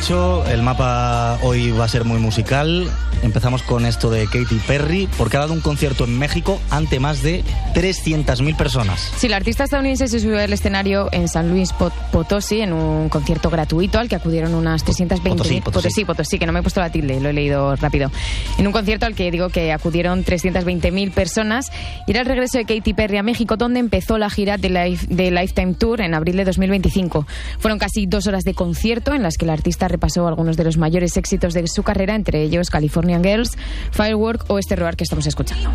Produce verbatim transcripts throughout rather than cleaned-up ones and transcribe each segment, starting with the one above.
dicho, el mapa hoy va a ser muy musical. Empezamos con esto de Katy Perry, porque ha dado un concierto en México ante más de trescientas mil personas. Sí, la artista estadounidense se subió al escenario en San Luis Potosí en un concierto gratuito al que acudieron unas trescientas veinte mil... Potosí, Potosí. Potosí, Potosí, que no me he puesto la tilde, lo he leído rápido. En un concierto al que digo que acudieron trescientas veinte mil personas, y era el regreso de Katy Perry a México, donde empezó la gira de, Life, de Lifetime Tour en abril de dos mil veinticinco. Fueron casi dos horas de concierto en las que la artista repasó algunos de los mayores éxitos de su carrera, entre ellos Californian Girls, Firework o este Roar que estamos escuchando.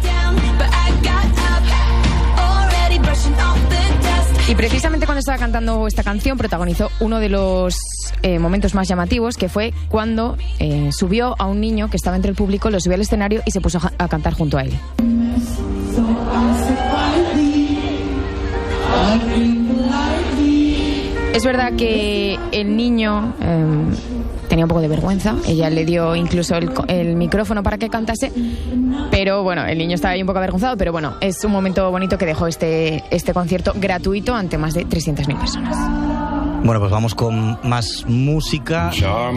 Y precisamente cuando estaba cantando esta canción protagonizó uno de los eh, momentos más llamativos, que fue cuando eh, subió a un niño que estaba entre el público, lo subió al escenario y se puso a, a cantar junto a él. Es verdad que el niño eh, tenía un poco de vergüenza. Ella le dio incluso el, el micrófono para que cantase, pero bueno, el niño estaba ahí un poco avergonzado, pero bueno, es un momento bonito que dejó este, este concierto gratuito ante más de trescientas mil personas. Bueno, pues vamos con más música.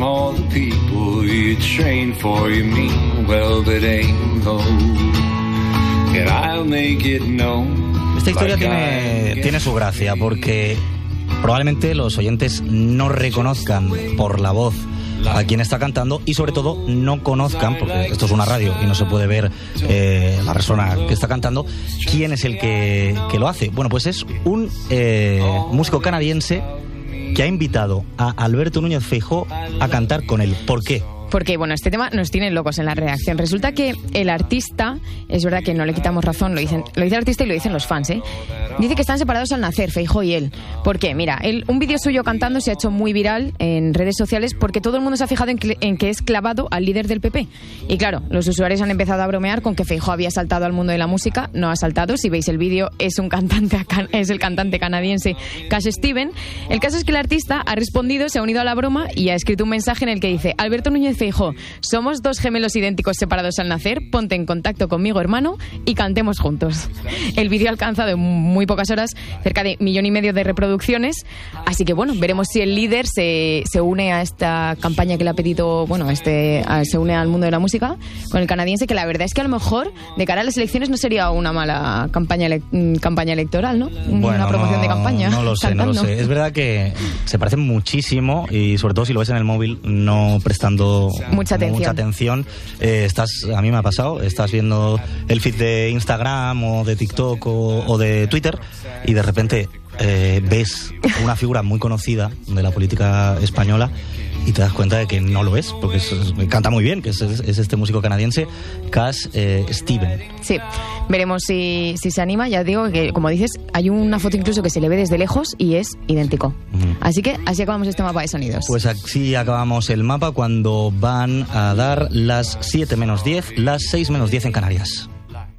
Esta historia tiene, tiene su gracia, porque probablemente los oyentes no reconozcan por la voz a quien está cantando y sobre todo no conozcan, porque esto es una radio y no se puede ver eh, la persona que está cantando, quién es el que, que lo hace. Bueno, pues es un eh, músico canadiense que ha invitado a Alberto Núñez Feijóo a cantar con él. ¿Por qué? Porque, bueno, este tema nos tiene locos en la redacción. Resulta que el artista, es verdad que no le quitamos razón, lo dicen, lo dice el artista y lo dicen los fans, ¿eh? Dice que están separados al nacer, Feijóo y él. ¿Por qué? Mira, él, un vídeo suyo cantando se ha hecho muy viral en redes sociales porque todo el mundo se ha fijado en que, en que es clavado al líder del P P. Y claro, los usuarios han empezado a bromear con que Feijóo había saltado al mundo de la música. No ha saltado, si veis el vídeo es un cantante, es el cantante canadiense Cash Steven. El caso es que el artista ha respondido, se ha unido a la broma y ha escrito un mensaje en el que dice: Alberto Núñez Feijóo, somos dos gemelos idénticos separados al nacer, ponte en contacto conmigo, hermano, y cantemos juntos. El vídeo ha alcanzado en muy pocas horas cerca de millón y medio de reproducciones, así que bueno, veremos si el líder se, se une a esta campaña que le ha pedido, bueno, este a, se une al mundo de la música con el canadiense, que la verdad es que a lo mejor de cara a las elecciones no sería una mala campaña, ele, campaña electoral, ¿no? Bueno, una promoción no, de campaña. No lo sé, cantando. no lo sé. Es verdad que se parecen muchísimo y sobre todo si lo ves en el móvil no prestando mucha atención. Mucha atención. Eh, estás, a mí me ha pasado, estás viendo el feed de Instagram o de TikTok o, o de Twitter y de repente eh, ves una figura muy conocida de la política española y te das cuenta de que no lo es, porque es, es, canta muy bien, que es, es este músico canadiense, Cash eh, Steven. Sí, veremos si, si se anima. Ya digo que, como dices, hay una foto incluso que se le ve desde lejos y es idéntico. Mm. Así que así acabamos este mapa de sonidos. Pues así acabamos el mapa cuando van a dar las siete menos diez, las seis menos diez en Canarias.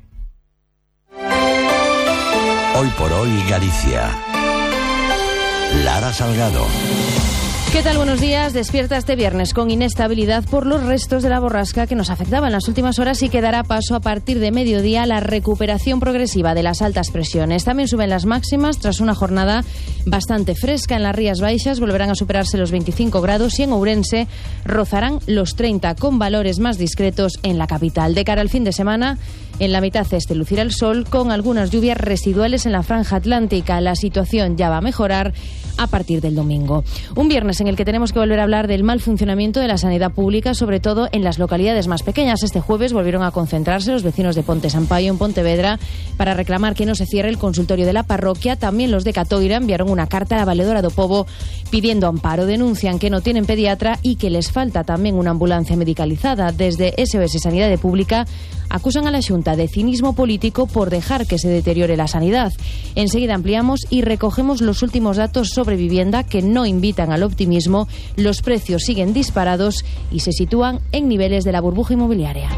Hoy por hoy Galicia. Lara Salgado. ¿Qué tal? Buenos días. Despierta este viernes con inestabilidad por los restos de la borrasca que nos afectaba en las últimas horas y que dará paso a partir de mediodía a la recuperación progresiva de las altas presiones. También suben las máximas tras una jornada bastante fresca. En las Rías Baixas volverán a superarse los veinticinco grados y en Ourense rozarán los treinta, con valores más discretos en la capital. De cara al fin de semana, en la mitad este lucirá el sol con algunas lluvias residuales en la franja atlántica. La situación ya va a mejorar a partir del domingo. Un viernes en el que tenemos que volver a hablar del mal funcionamiento de la sanidad pública, sobre todo en las localidades más pequeñas. Este jueves volvieron a concentrarse los vecinos de Ponte Sampaio, en Pontevedra, para reclamar que no se cierre el consultorio de la parroquia. También los de Catoira enviaron una carta a la Valedora do Pobo pidiendo amparo. Denuncian que no tienen pediatra y que les falta también una ambulancia medicalizada. Desde S O S Sanidad Pública acusan a la Xunta de cinismo político por dejar que se deteriore la sanidad. Enseguida ampliamos y recogemos los últimos datos sobre vivienda que no invitan al optimismo. Los precios siguen disparados y se sitúan en niveles de la burbuja inmobiliaria.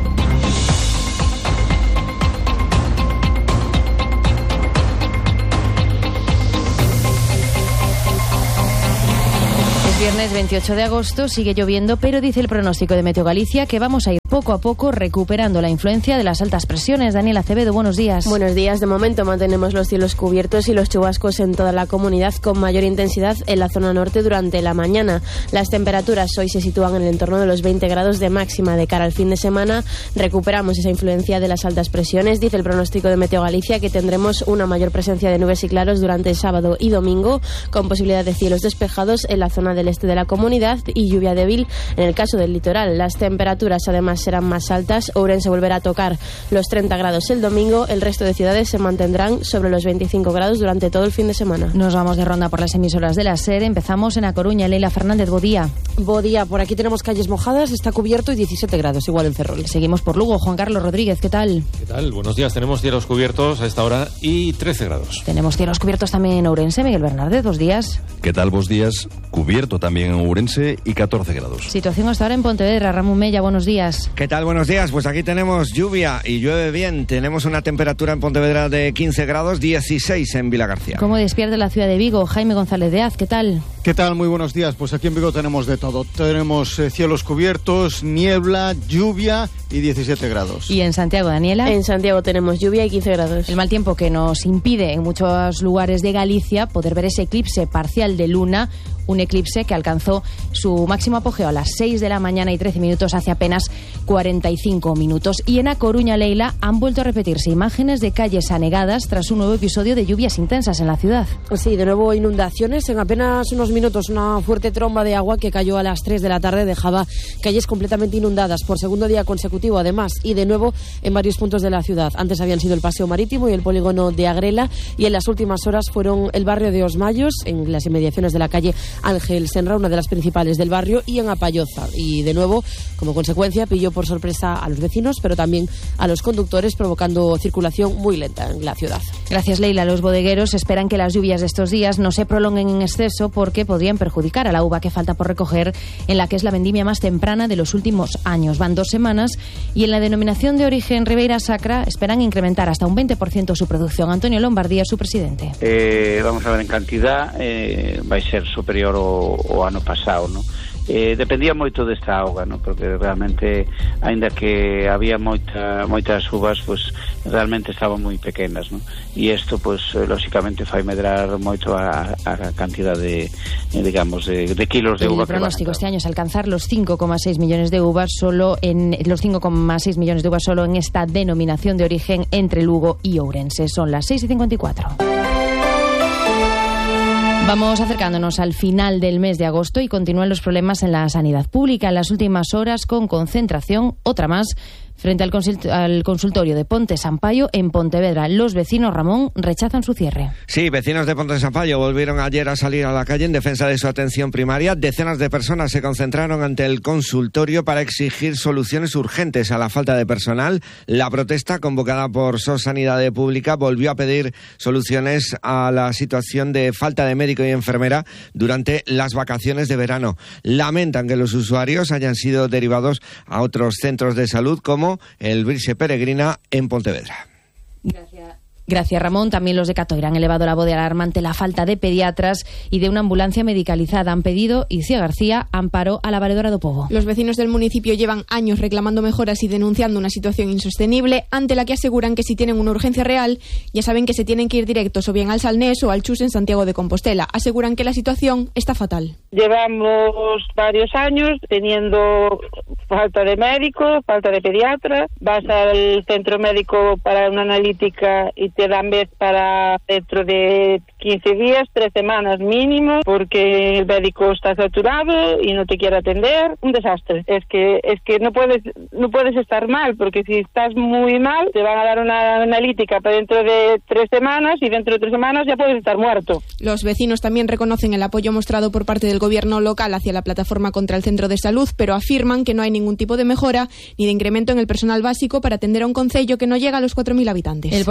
Es viernes veintiocho de agosto, sigue lloviendo, pero dice el pronóstico de Meteo Galicia que vamos a ir poco a poco recuperando la influencia de las altas presiones. Daniel Acevedo, buenos días. Buenos días. De momento mantenemos los cielos cubiertos y los chubascos en toda la comunidad, con mayor intensidad en la zona norte durante la mañana. Las temperaturas hoy se sitúan en el entorno de los veinte grados de máxima. De cara al fin de semana recuperamos esa influencia de las altas presiones. Dice el pronóstico de Meteo Galicia que tendremos una mayor presencia de nubes y claros durante sábado y domingo, con posibilidad de cielos despejados en la zona del este de la comunidad y lluvia débil en el caso del litoral. Las temperaturas además serán más altas. Ourense volverá a tocar los treinta grados el domingo. El resto de ciudades se mantendrán sobre los veinticinco grados durante todo el fin de semana. Nos vamos de ronda por las emisoras de la SER. Empezamos en A Coruña. Leila Fernández, Bodía. Bodía, por aquí tenemos calles mojadas, está cubierto y diecisiete grados, igual en Ferrol. Seguimos por Lugo. Juan Carlos Rodríguez, ¿qué tal? ¿Qué tal? Buenos días. Tenemos cielos cubiertos a esta hora y trece grados. Tenemos cielos cubiertos también en Ourense. Miguel Bernárdez, dos días. ¿Qué tal? Buenos días. Cubierto también en Ourense y catorce grados. Situación hasta ahora en Pontevedra. Ramón Mella, buenos días. ¿Qué tal? Buenos días. Pues aquí tenemos lluvia y llueve bien. Tenemos una temperatura en Pontevedra de quince grados, dieciséis en Vilagarcía. ¿Cómo despierta la ciudad de Vigo? Jaime González de Az, ¿qué tal? ¿Qué tal? Muy buenos días. Pues aquí en Vigo tenemos de todo. Tenemos eh, cielos cubiertos, niebla, lluvia y diecisiete grados. ¿Y en Santiago, Daniela? En Santiago tenemos lluvia y quince grados. El mal tiempo que nos impide en muchos lugares de Galicia poder ver ese eclipse parcial de luna, un eclipse que alcanzó su máximo apogeo a las seis de la mañana y trece minutos hace apenas cuarenta y cinco minutos. Y en A Coruña, Leila, han vuelto a repetirse imágenes de calles anegadas tras un nuevo episodio de lluvias intensas en la ciudad. Sí, de nuevo inundaciones. En apenas unos minutos una fuerte tromba de agua que cayó a las tres de la tarde dejaba calles completamente inundadas por segundo día consecutivo, además, y de nuevo en varios puntos de la ciudad. Antes habían sido el Paseo Marítimo y el polígono de Agrela, y en las últimas horas fueron el barrio de Osmayos, en las inmediaciones de la calle Ángel Senra, una de las principales del barrio, y en Apayoza. Y de nuevo, como consecuencia, pilló por sorpresa a los vecinos, pero también a los conductores, provocando circulación muy lenta en la ciudad. Gracias, Leila. Los bodegueros esperan que las lluvias de estos días no se prolonguen en exceso porque podrían perjudicar a la uva que falta por recoger en la que es la vendimia más temprana de los últimos años. Van dos semanas y en la denominación de origen Ribeira Sacra esperan incrementar hasta un veinte por ciento su producción. Antonio Lombardía, su presidente. Eh, vamos a ver, en cantidad eh, vai ser superior ao, ao ano pasado, ¿no? Eh, dependía moito desta auga, ¿no? Porque realmente, aínda que había moita, moitas uvas, pues realmente estaban moi pequenas, ¿no? E isto, pues, lógicamente fai medrar moito a, a cantidad de, digamos, de, de kilos de uva. El pronóstico este año es alcanzar los cinco coma seis millones de uvas solo en los cinco coma seis millones de uvas solo en esta denominación de origen entre Lugo y Ourense. Son las seis y cincuenta y cuatro. Vamos acercándonos al final del mes de agosto y continúan los problemas en la sanidad pública en las últimas horas, con concentración, otra más, frente al, consult- al consultorio de Ponte Sampaio en Pontevedra. Los vecinos, Ramón, rechazan su cierre. Sí, vecinos de Ponte Sampaio volvieron ayer a salir a la calle en defensa de su atención primaria. Decenas de personas se concentraron ante el consultorio para exigir soluciones urgentes a la falta de personal. La protesta, convocada por SOS Sanidad Pública, volvió a pedir soluciones a la situación de falta de médico y enfermera durante las vacaciones de verano. Lamentan que los usuarios hayan sido derivados a otros centros de salud como el Virxe Peregrina en Pontevedra. Gracias. Gracias, Ramón. También los de Catoira han elevado la voz de alarma ante la falta de pediatras y de una ambulancia medicalizada. Han pedido, Icía García, amparo a la valedora do Pobo. Los vecinos del municipio llevan años reclamando mejoras y denunciando una situación insostenible, ante la que aseguran que si tienen una urgencia real, ya saben que se tienen que ir directos o bien al Salnés o al Chus en Santiago de Compostela. Aseguran que la situación está fatal. Llevamos varios años teniendo falta de médicos, falta de pediatra. Vas al centro médico para una analítica y te dan vez para dentro de quince días, tres semanas mínimo, porque el médico está saturado y no te quiere atender. Un desastre. Es que es que no puedes no puedes estar mal, porque si estás muy mal te van a dar una analítica para dentro de tres semanas y dentro de tres semanas ya puedes estar muerto. Los vecinos también reconocen el apoyo mostrado por parte del gobierno local hacia la plataforma contra el centro de salud, pero afirman que no hay ningún tipo de mejora ni de incremento en el personal básico para atender a un concello que no llega a los cuatro mil habitantes. El portavoz de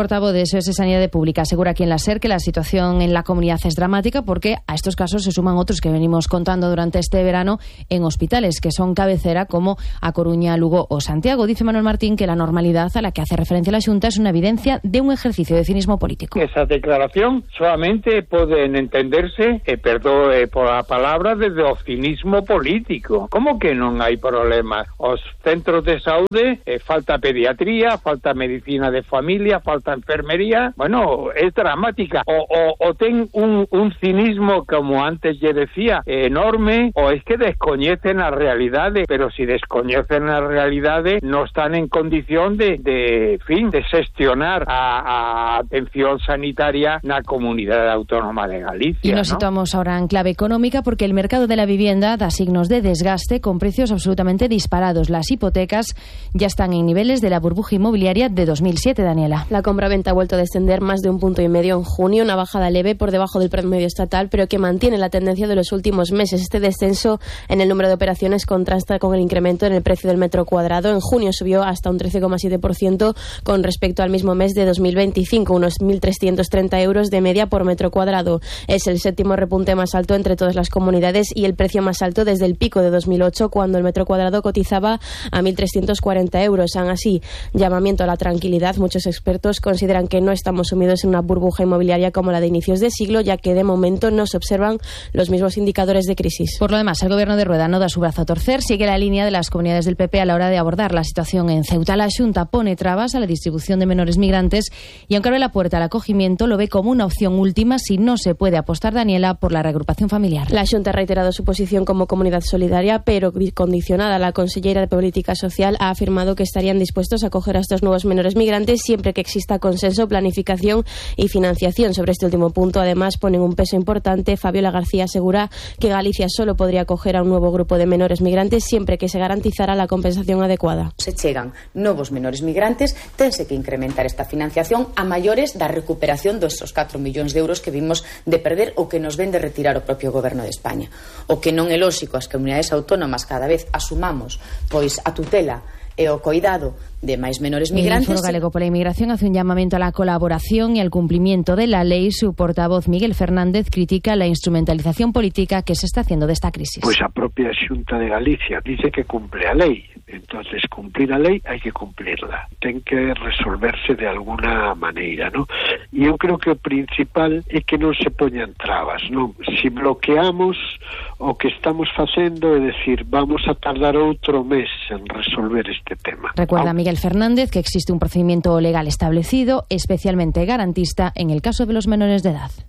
S O S Sanidad Pública asegura aquí en la SER que la situación en la comunidad es dramática porque a estos casos se suman otros que venimos contando durante este verano en hospitales que son cabecera como A Coruña, Lugo o Santiago. Dice Manuel Martín que la normalidad a la que hace referencia la Xunta es una evidencia de un ejercicio de cinismo político. Esa declaración solamente poden entenderse, e perdo eh, por a palabra, desde o cinismo político. Como que non hai problema? Os centros de saúde, eh, falta pediatría, falta medicina de familia, falta enfermería. Bueno, é dramática. O, o, o ten un, un cinismo, como antes lle decía, enorme, o es que descoñecen a realidade, pero si descoñecen a realidade non están en condición de, de fin, de xestionar a, a atención sanitaria na comunidade autónoma de Galicia. Y nos ¿no? situamos ahora en clave económica porque el mercado de la vivienda da signos de desgaste con precios absolutamente disparados. Las hipotecas ya están en niveles de la burbuja inmobiliaria de dos mil siete, Daniela. La compra-venta ha vuelto a descender más de un punto y medio en junio, una bajada leve por debajo del promedio estatal, pero que mantiene la tendencia de los últimos meses. Este descenso en el número de operaciones contrasta con el incremento en el precio del metro cuadrado. En junio subió hasta un trece coma siete por ciento con respecto al mismo mes de dos mil veinticinco, unos mil trescientos treinta euros de media por metro cuadrado. Es el séptimo repunte más alto entre todas las comunidades y el precio más alto desde el pico de dos mil ocho, cuando el metro cuadrado cotizaba a mil trescientos cuarenta euros. Aún así, llamamiento a la tranquilidad. Muchos expertos consideran que no estamos sumidos en una burbuja inmobiliaria como la de inicios de siglo, ya que de momento no se observan los mismos indicadores de crisis. Por lo demás, el gobierno de Rueda no da su brazo a torcer, sigue la línea de las comunidades del P P a la hora de abordar la situación en Ceuta. La Xunta pone trabas a la distribución de menores migrantes y, aunque abre la puerta al acogimiento, lo ve como una opción última si no se puede apostar, Daniela, por la reagrupación familiar. La Xunta ha reiterado su posición como comunidad solidaria, pero condicionada. La consellera de Política Social ha afirmado que estarían dispuestos a acoger a estos nuevos menores migrantes siempre que exista consenso, planificación y financiación. Sobre este último punto, además, ponen un peso importante. Fabiola García asegura que Galicia solo podría acoger a un nuevo grupo de menores migrantes siempre que se garantizara la compensación adecuada. Se chegan novos menores migrantes, tense que incrementar esta financiación a maiores da recuperación dos catro millóns de euros que vimos de perder ou que nos ven de retirar o propio goberno de España. O que non é lóxico as comunidades autónomas cada vez asumamos pois a tutela e o cuidado de máis menores migrantes. El Foro Galego pola Inmigración hace un llamamiento a la colaboración y al cumplimiento de la ley. Su portavoz Miguel Fernández critica la instrumentalización política que se está haciendo de esta crisis. Pois a propia Xunta de Galicia dice que cumple a lei. Entonces, cumplir a lei hai que cumplirla. Ten que resolverse de alguna maneira, ¿no? E eu creo que o principal é que non se poñan trabas, non? Si bloqueamos o que estamos facendo, é decir, vamos a tardar outro mes en resolver este tema. Recuerda Miguel Fernández que existe un procedimiento legal establecido, especialmente garantista en el caso de los menores de edad.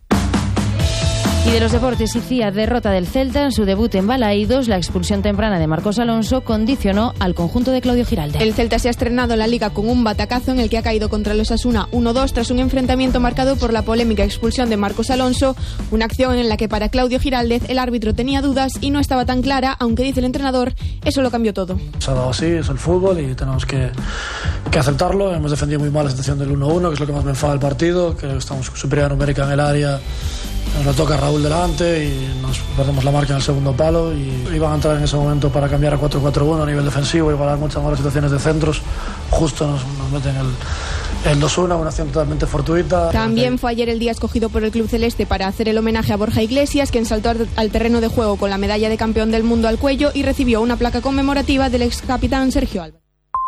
Y de los deportes, Icía, derrota del Celta en su debut en Balaídos. La expulsión temprana de Marcos Alonso condicionó al conjunto de Claudio Giralde. El Celta se ha estrenado en la Liga con un batacazo en el que ha caído contra el Osasuna uno dos tras un enfrentamiento marcado por la polémica expulsión de Marcos Alonso, una acción en la que para Claudio Giraldez el árbitro tenía dudas y no estaba tan clara, aunque dice el entrenador, eso lo cambió todo. Se ha dado así, es el fútbol y tenemos que, que aceptarlo. Hemos defendido muy mal la situación del uno uno, que es lo que más me enfada del partido, que estamos superioridad numérica en el área. Nos toca Raúl delante y nos perdemos la marca en el segundo palo y iban a entrar en ese momento para cambiar a cuatro cuatro uno a nivel defensivo, igualar muchas malas situaciones de centros. Justo nos, nos meten el, el dos uno, una acción totalmente fortuita. También fue ayer el día escogido por el Club Celeste para hacer el homenaje a Borja Iglesias, quien saltó al terreno de juego con la medalla de campeón del mundo al cuello y recibió una placa conmemorativa del ex capitán Sergio Álvarez.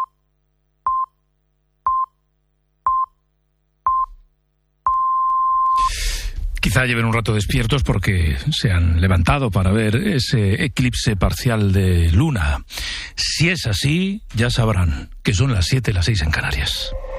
Quizá lleven un rato despiertos porque se han levantado para ver ese eclipse parcial de luna. Si es así, ya sabrán que son las siete, las seis en Canarias.